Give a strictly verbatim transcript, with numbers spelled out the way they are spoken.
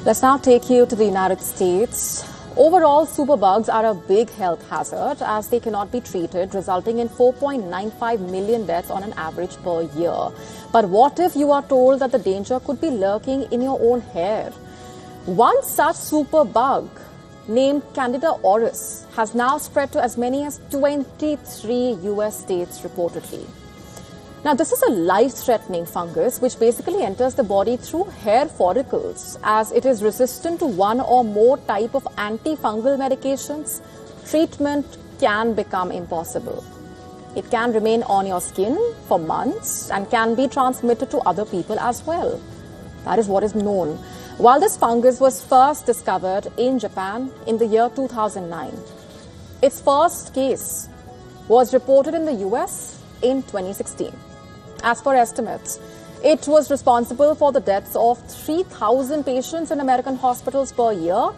Let's now take you to the United States. Overall, superbugs are a big health hazard as they cannot be treated, resulting in four point nine five million deaths on an average per year. But what if you are told that the danger could be lurking in your own hair? One such superbug, named Candida auris, has now spread to as many as twenty-three U S states reportedly. Now, this is a life-threatening fungus which basically enters the body through hair follicles. As it is resistant to one or more type of antifungal medications, treatment can become impossible. It can remain on your skin for months and can be transmitted to other people as well. That is what is known. While this fungus was first discovered in Japan in the year two thousand nine, its first case was reported in the U S in twenty sixteen. As per estimates, it was responsible for the deaths of three thousand patients in American hospitals per year